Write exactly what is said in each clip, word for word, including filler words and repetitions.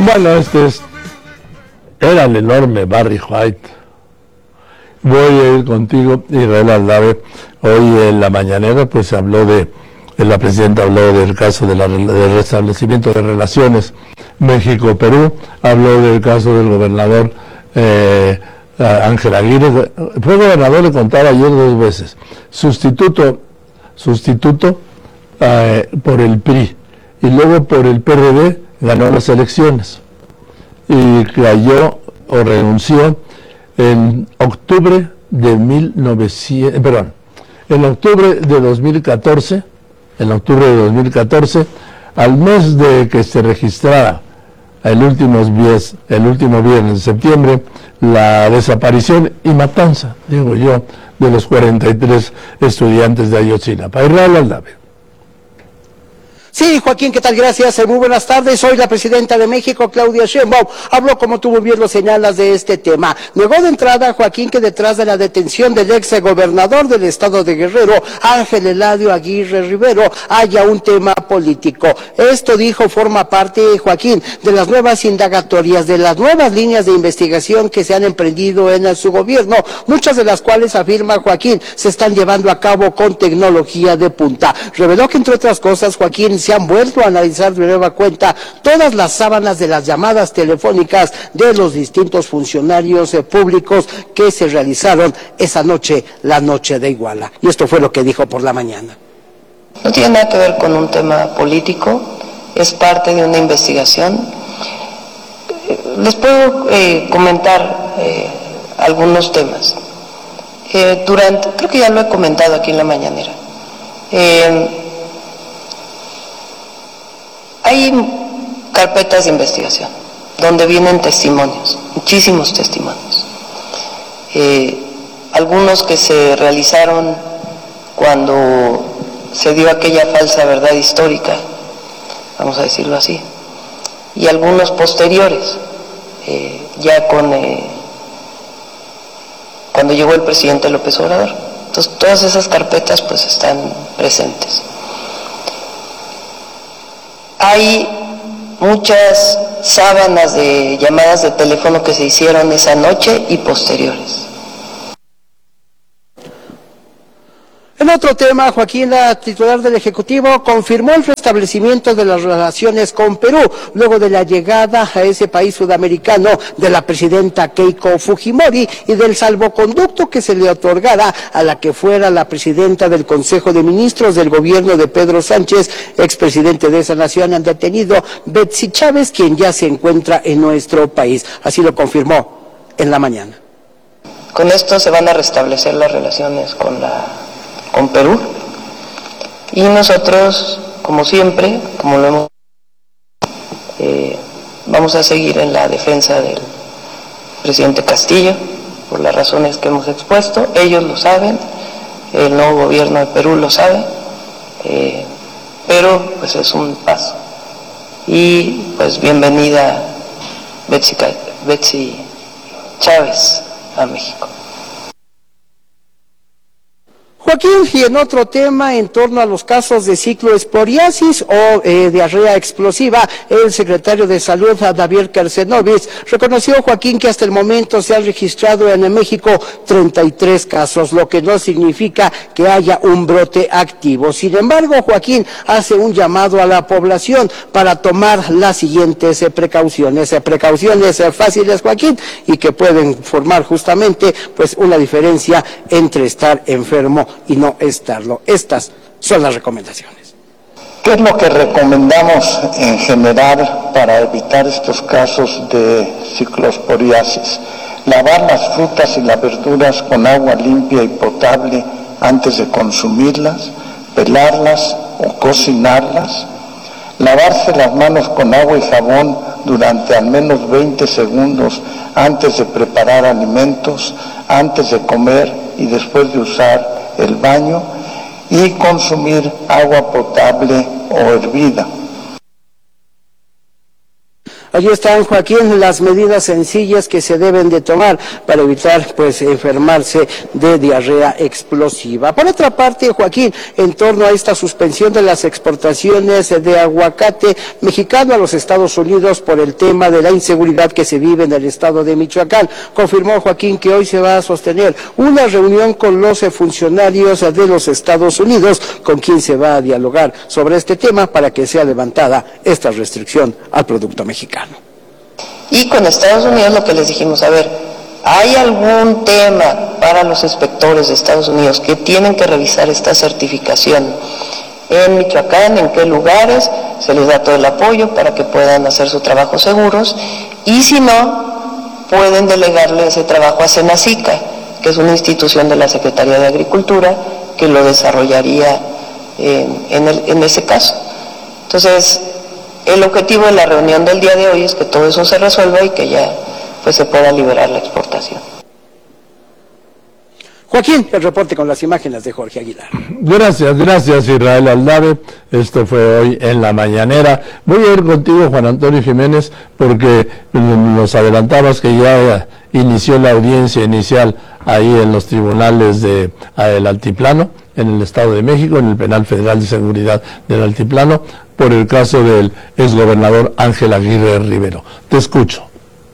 Bueno, este es, era el enorme Barry White. Voy a ir contigo, Israel Aldave. Hoy en la mañanera pues habló de, la presidenta habló del caso de la, del restablecimiento de relaciones México-Perú, habló del caso del gobernador eh, Ángel Aguirre. Fue gobernador, le contaba ayer dos veces, sustituto, sustituto eh, por el P R I, y luego por el P R D ganó las elecciones y cayó o renunció en octubre de mil novecientos, perdón, en octubre de dos mil catorce, en octubre de dos mil catorce, al mes de que se registrara el último, el último viernes de septiembre, la desaparición y matanza, digo yo, de los cuarenta y tres estudiantes de Ayotzinapa. Israel Aldave. Sí, Joaquín, ¿qué tal? Gracias. Muy buenas tardes. Soy la presidenta de México, Claudia Sheinbaum. Habló, como tú muy bien lo señalas, de este tema. Negó de entrada, Joaquín, que detrás de la detención del ex gobernador del estado de Guerrero, Ángel Eladio Aguirre Rivero, haya un tema político. Esto, dijo, forma parte, Joaquín, de las nuevas indagatorias, de las nuevas líneas de investigación que se han emprendido en su gobierno, muchas de las cuales, afirma Joaquín, se están llevando a cabo con tecnología de punta. Reveló que, entre otras cosas, Joaquín, se han vuelto a analizar de nueva cuenta todas las sábanas de las llamadas telefónicas de los distintos funcionarios eh, públicos que se realizaron esa noche, la noche de Iguala. Y esto fue lo que dijo por la mañana. No tiene nada que ver con un tema político, es parte de una investigación. Les puedo eh, comentar eh, algunos temas. Eh, durante, creo que ya lo he comentado aquí en la mañanera. Eh, Hay carpetas de investigación donde vienen testimonios, muchísimos testimonios. Eh, algunos que se realizaron cuando se dio aquella falsa verdad histórica, vamos a decirlo así, y algunos posteriores, eh, ya con eh, cuando llegó el presidente López Obrador. Entonces, todas esas carpetas pues están presentes. Hay muchas sábanas de llamadas de teléfono que se hicieron esa noche y posteriores. En otro tema, Joaquín, la titular del Ejecutivo, confirmó el restablecimiento de las relaciones con Perú, luego de la llegada a ese país sudamericano de la presidenta Keiko Fujimori y del salvoconducto que se le otorgara a la que fuera la presidenta del Consejo de Ministros del gobierno de Pedro Sánchez, expresidente de esa nación, han detenido Betsy Chávez, quien ya se encuentra en nuestro país. Así lo confirmó en la mañana. Con esto se van a restablecer las relaciones con la con Perú, y nosotros, como siempre, como lo hemos eh, vamos a seguir en la defensa del presidente Castillo, por las razones que hemos expuesto. Ellos lo saben, el nuevo gobierno de Perú lo sabe, eh, pero pues es un paso. Y pues bienvenida Betsy, Betsy Chávez a México. Joaquín, y en otro tema, en torno a los casos de cicloesporiasis o eh, diarrea explosiva, el secretario de Salud, Javier Kersenovich, reconoció, Joaquín, que hasta el momento se han registrado en México treinta y tres casos, lo que no significa que haya un brote activo. Sin embargo, Joaquín hace un llamado a la población para tomar las siguientes eh, precauciones, eh, precauciones eh, fáciles, Joaquín, y que pueden formar justamente pues una diferencia entre estar enfermo y no estarlo. Estas son las recomendaciones. ¿Qué es lo que recomendamos en general para evitar estos casos de ciclosporiasis? Lavar las frutas y las verduras con agua limpia y potable antes de consumirlas, pelarlas o cocinarlas, lavarse las manos con agua y jabón durante al menos veinte segundos antes de preparar alimentos, antes de comer y después de usar el baño, y consumir agua potable o hervida. Allí están, Joaquín, las medidas sencillas que se deben de tomar para evitar, pues, enfermarse de diarrea explosiva. Por otra parte, Joaquín, en torno a esta suspensión de las exportaciones de aguacate mexicano a los Estados Unidos por el tema de la inseguridad que se vive en el estado de Michoacán, confirmó Joaquín que hoy se va a sostener una reunión con los funcionarios de los Estados Unidos, con quien se va a dialogar sobre este tema para que sea levantada esta restricción al producto mexicano. Y con Estados Unidos lo que les dijimos, a ver, ¿hay algún tema para los inspectores de Estados Unidos que tienen que revisar esta certificación en Michoacán? ¿En qué lugares? Se les da todo el apoyo para que puedan hacer su trabajo seguros, y si no, pueden delegarle ese trabajo a Senacica, que es una institución de la Secretaría de Agricultura que lo desarrollaría en, en, el, en ese caso. Entonces, el objetivo de la reunión del día de hoy es que todo eso se resuelva y que ya pues se pueda liberar la exportación. Joaquín, el reporte con las imágenes de Jorge Aguilar. Gracias, gracias Israel Aldave. Esto fue hoy en la mañanera. Voy a ir contigo, Juan Antonio Jiménez, porque nos adelantabas que ya inició la audiencia inicial ahí en los tribunales de el Altiplano, en el Estado de México, en el Penal Federal de Seguridad del Altiplano, por el caso del exgobernador Ángel Aguirre Rivero. Te escucho.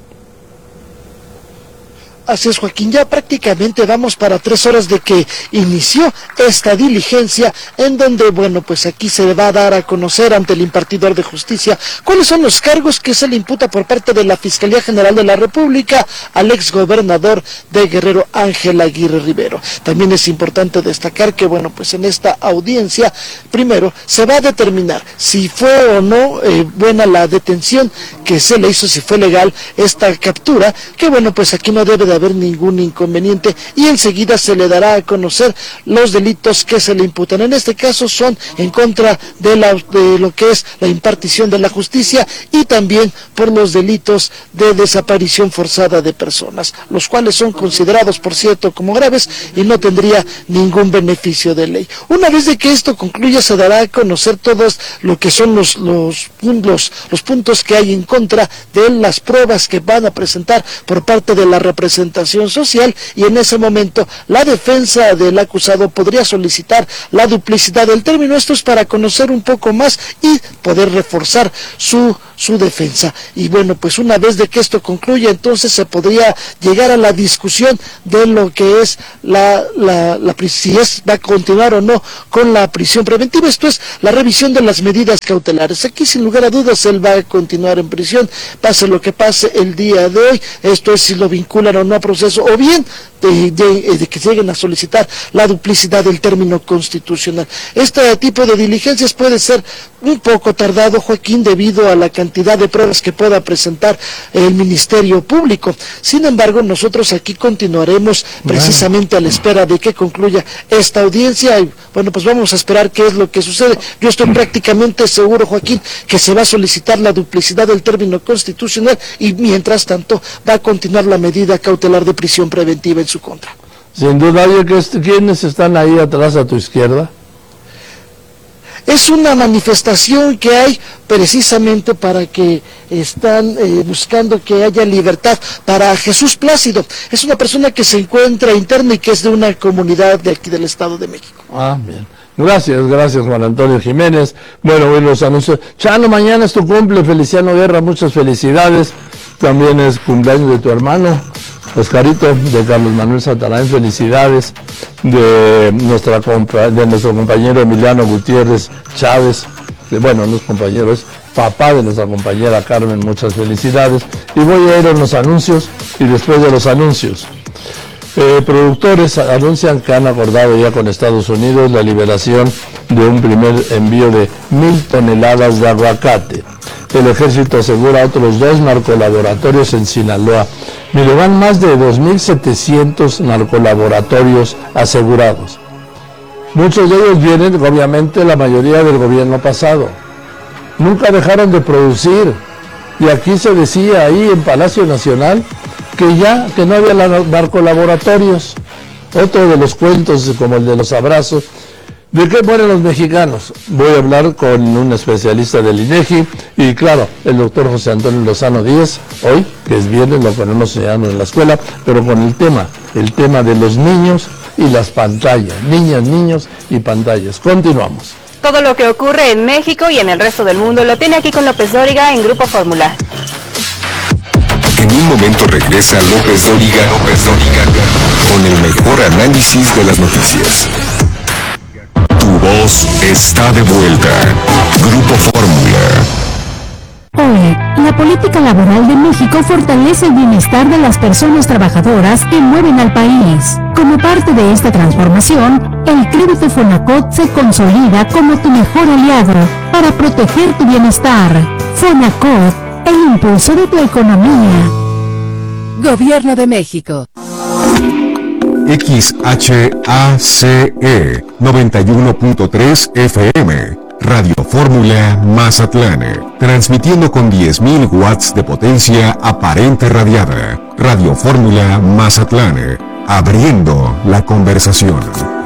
Así es, Joaquín, ya prácticamente vamos para tres horas de que inició esta diligencia, en donde, bueno, pues aquí se va a dar a conocer ante el impartidor de justicia cuáles son los cargos que se le imputa por parte de la Fiscalía General de la República al exgobernador de Guerrero, Ángel Aguirre Rivero. También es importante destacar que, bueno, pues en esta audiencia, primero, se va a determinar si fue o no eh, buena la detención que se le hizo, si fue legal esta captura, que, bueno, pues aquí no debe de haber ningún inconveniente, y enseguida se le dará a conocer los delitos que se le imputan. En este caso son en contra de, la, de lo que es la impartición de la justicia, y también por los delitos de desaparición forzada de personas, los cuales son considerados, por cierto, como graves y no tendría ningún beneficio de ley. Una vez de que esto concluya, se dará a conocer todos lo que son los, los, los, los puntos que hay en contra de las pruebas que van a presentar por parte de la representación social, y en ese momento la defensa del acusado podría solicitar la duplicidad del término. Esto es para conocer un poco más y poder reforzar su su defensa. Y bueno, pues una vez de que esto concluya, entonces se podría llegar a la discusión de lo que es la, la, la si es, va a continuar o no con la prisión preventiva. Esto es la revisión de las medidas cautelares. Aquí, sin lugar a dudas, él va a continuar en prisión, pase lo que pase el día de hoy. Esto es si lo vinculan o no a proceso, o bien de, de, de que lleguen a solicitar la duplicidad del término constitucional. Este tipo de diligencias puede ser un poco tardado, Joaquín, debido a la cantidad de pruebas que pueda presentar el Ministerio Público. Sin embargo, nosotros aquí continuaremos precisamente a la espera de que concluya esta audiencia, y bueno, pues vamos a esperar qué es lo que sucede. Yo estoy prácticamente seguro, Joaquín, que se va a solicitar la duplicidad del término constitucional, y mientras tanto va a continuar la medida cautelar de prisión preventiva en su contra. Sin duda, ¿quiénes están ahí atrás a tu izquierda? Es una manifestación que hay precisamente para que están eh, buscando que haya libertad para Jesús Plácido. Es una persona que se encuentra interna y que es de una comunidad de aquí del Estado de México. Ah, bien. Gracias, gracias Juan Antonio Jiménez. Bueno, hoy los anuncios. Chano, mañana es tu cumple, Feliciano Guerra, muchas felicidades. También es cumpleaños de tu hermano, Oscarito, de Carlos Manuel Santarán, felicidades. De, nuestra compa de nuestro compañero Emiliano Gutiérrez Chávez, de, bueno, no es compañero, es papá de nuestra compañera Carmen, muchas felicidades. Y voy a ir a los anuncios, y después de los anuncios, eh, productores anuncian que han acordado ya con Estados Unidos la liberación de un primer envío de mil toneladas de aguacate. El ejército asegura otros dos narcolaboratorios en Sinaloa. Mire, van más de dos mil setecientos narcolaboratorios asegurados. Muchos de ellos vienen, obviamente, la mayoría del gobierno pasado. Nunca dejaron de producir. Y aquí se decía, ahí en Palacio Nacional, que ya, que no había narcolaboratorios. Otro de los cuentos, como el de los abrazos. ¿De qué mueren los mexicanos? Voy a hablar con un especialista del INEGI y claro, el doctor José Antonio Lozano Díez, hoy, que es viernes, lo ponemos enseñando en la escuela, pero con el tema, el tema de los niños y las pantallas, niñas, niños y pantallas. Continuamos. Todo lo que ocurre en México y en el resto del mundo lo tiene aquí con López Dóriga en Grupo Fórmula. En un momento regresa López Dóriga, López Dóriga, con el mejor análisis de las noticias. Tu voz está de vuelta. Grupo Fórmula. Hoy, la política laboral de México fortalece el bienestar de las personas trabajadoras que mueven al país. Como parte de esta transformación, el crédito Fonacot se consolida como tu mejor aliado para proteger tu bienestar. Fonacot, el impulso de tu economía. Gobierno de México. X H A C E noventa y uno punto tres F M, Radio Fórmula Mazatlán, transmitiendo con diez mil watts de potencia aparente radiada. Radio Fórmula Mazatlán, abriendo la conversación.